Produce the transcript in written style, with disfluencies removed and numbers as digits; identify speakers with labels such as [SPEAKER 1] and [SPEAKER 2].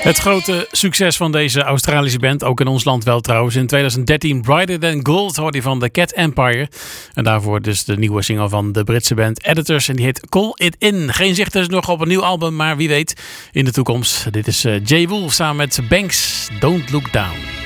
[SPEAKER 1] Het grote succes van deze Australische band, ook in ons land wel trouwens. In 2013 Brighter Than Gold hoorde je van The Cat Empire. En daarvoor dus de nieuwe single van de Britse band Editors. En die heet Call It In. Geen zicht dus nog op een nieuw album, maar wie weet in de toekomst. Dit is Jay Wolf samen met Banks, Don't Look Down.